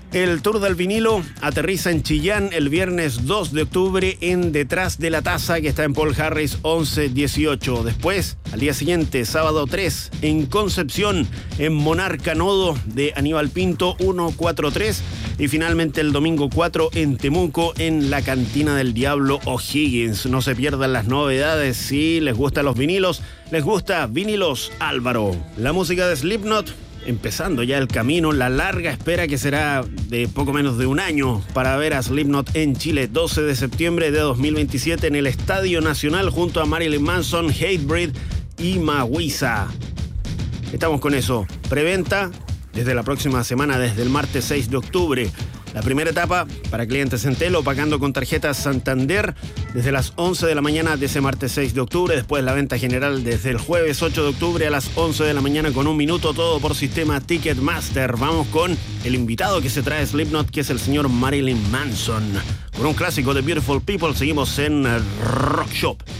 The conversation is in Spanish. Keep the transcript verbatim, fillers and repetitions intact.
El Tour del Vinilo aterriza en Chillán el viernes dos de octubre en Detrás de la Taza, que está en Paul Harris once dieciocho. Después, al día siguiente, sábado tres, en Concepción, en Monarca Nodo de Aníbal Pinto ciento cuarenta y tres. Y finalmente el domingo cuatro en Temuco, en la Cantina del Diablo O'Higgins. No se pierdan las novedades. Si les gustan los vinilos, les gusta Vinilos Álvaro. La música de Slipknot, empezando ya el camino, la larga espera que será de poco menos de un año para ver a Slipknot en Chile, doce de septiembre de dos mil veintisiete en el Estadio Nacional junto a Marilyn Manson, Hatebreed y Mawisa. Estamos con eso. Preventa desde la próxima semana, desde el martes seis de octubre. La primera etapa para clientes Entel pagando con tarjetas Santander desde las once de la mañana de ese martes seis de octubre. Después la venta general desde el jueves ocho de octubre a las once de la mañana con un minuto, todo por sistema Ticketmaster. Vamos con el invitado que se trae Slipknot, que es el señor Marilyn Manson. Con un clásico de Beautiful People seguimos en Rock Shop.